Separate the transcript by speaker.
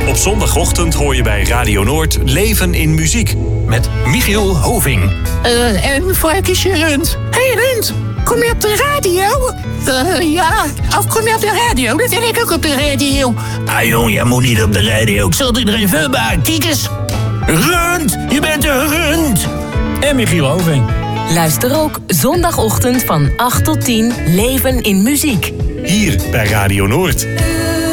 Speaker 1: Op zondagochtend hoor je bij Radio Noord Leven in Muziek met Michiel Hoving.
Speaker 2: En Frankie Rund. Hey Rund, kom je op de radio? Ja, of kom je op de radio? Dat ben ik ook op de radio.
Speaker 3: Ah jong, jij moet niet op de radio. Ik zal iedereen vulbaar. Kijk eens. Rund, je bent een rund.
Speaker 4: En Michiel Hoving.
Speaker 5: Luister ook zondagochtend van 8 tot 10 Leven in Muziek.
Speaker 1: Hier bij Radio Noord.